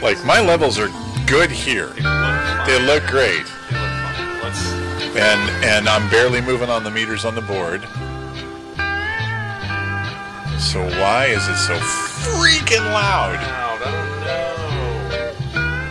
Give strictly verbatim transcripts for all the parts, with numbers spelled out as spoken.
Like, my levels are good here. They look great. They look fine. Let's... And, and I'm barely moving on the meters on the board. So why is it so freaking loud? Loud, I don't know.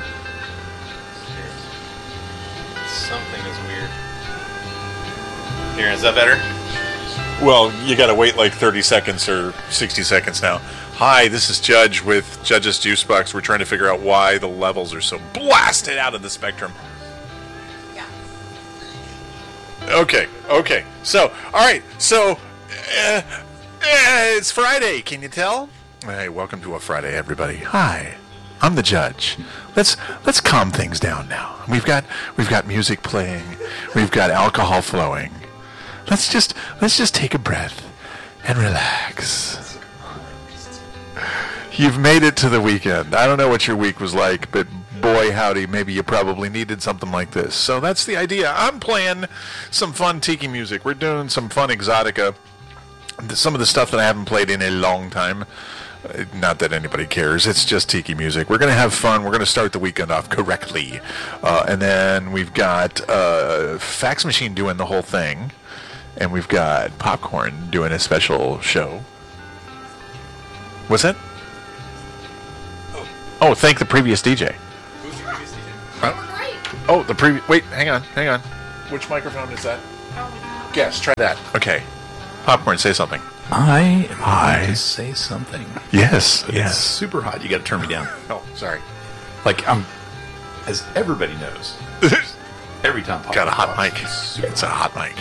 Something is weird. Here, is that better? Well, you got to wait like thirty seconds or sixty seconds now. Hi, this is Judge with Judge's Juicebox. We're trying to figure out why the levels are so blasted out of the spectrum. Yeah. Okay, okay. So, all right. So, uh, uh, it's Friday. Can you tell? Hey, welcome to a Friday, everybody. Hi, I'm the Judge. Let's let's calm things down now. We've got we've got music playing. We've got alcohol flowing. Let's just let's just take a breath and relax. You've made it to the weekend. I don't know what your week was like, but boy howdy, maybe you probably needed something like this. So that's the idea. I'm playing some fun tiki music. We're doing some fun exotica. Some of the stuff that I haven't played in a long time. Not that anybody cares. It's just tiki music. We're going to have fun. We're going to start the weekend off correctly. Uh, and then we've got uh, Fax Machine doing the whole thing. And we've got Popcorn doing a special show. What's that? Oh, oh thank the previous D J. Who's the previous D J? Huh? Oh, the previous... Wait, hang on, hang on. Which microphone is that? Guess, try that. Okay. Popcorn, say something. I am Hi. going to say something. Yes, But yes. It's super hot. You got to turn me down. Oh, sorry. Like, I'm, as everybody knows, every time Pop Got a hot talks, mic. it's super It's a hot mic.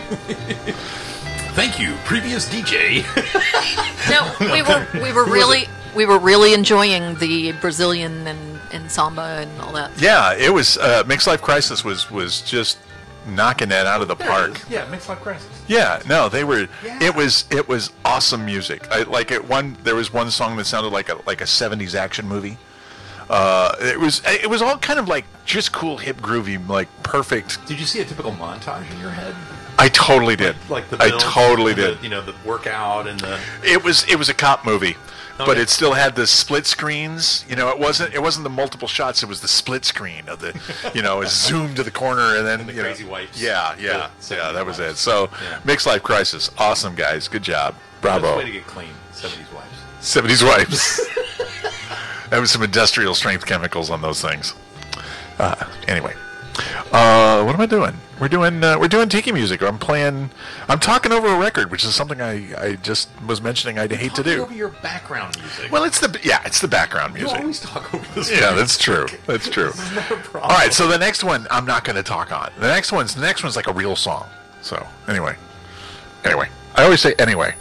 Thank you, previous D J. No, we were we were really we were really enjoying the Brazilian and, and samba and all that. Yeah, it was. Uh, Mixed Life Crisis was was just knocking that out of the park. Yeah, Mixed Life Crisis. Yeah, no, they were. Yeah. It was. It was awesome music. I, like it. One, there was one song that sounded like a like a seventies action movie. Uh, it was. It was all kind of like just cool, hip, groovy, like perfect. Did you see a typical montage in your head? I totally did. Like the I build, totally the, did. You know, the workout and the. It was. It was a cop movie. But Okay. it still had the split screens. You know, it wasn't. It wasn't the multiple shots. It was the split screen of the. You know, it zoomed to the corner and then And the you know, crazy wipes. Yeah, yeah, The yeah. That was wipes. it. So, Yeah. Mixed Life Crisis, awesome guys, good job, Best bravo. way to get clean. seventies wipes. seventies wipes. That was some industrial strength chemicals on those things. Uh, anyway, uh, what am I doing? We're doing uh, we're doing tiki music. I'm playing. I'm talking over a record, which is something I, I just was mentioning. I'd hate to Talking do. over your background music. Well, it's the yeah, it's the background you music. always talk over this. Yeah, that's true. That's true. Not a problem. All right, so the next one I'm not going to talk on. The next one's the next one's like a real song. So anyway, anyway, I always say anyway.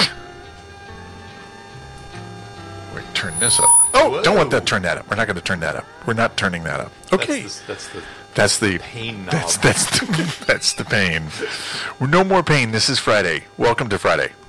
We turn this up. Oh, Whoa. don't want that. Turn that up. We're not going to turn that up. We're not turning that up. Okay, That's the, that's the that's the pain knob. That's that's the, that's the pain. No more pain. This is Friday. Welcome to Friday.